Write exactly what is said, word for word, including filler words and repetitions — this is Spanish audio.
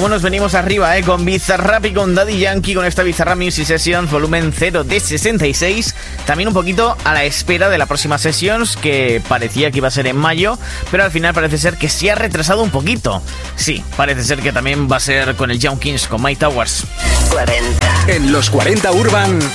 cómo nos venimos arriba, eh, con Bizarrap y con Daddy Yankee, con esta Bizarrap Music Sessions volumen cero de sesenta y seis. También un poquito a la espera de la próxima Sessions, que parecía que iba a ser en mayo, pero al final parece ser que se ha retrasado un poquito. Sí, parece ser que también va a ser con el Young Kings, con Mike Towers. cuarenta. En los cuarenta Urban,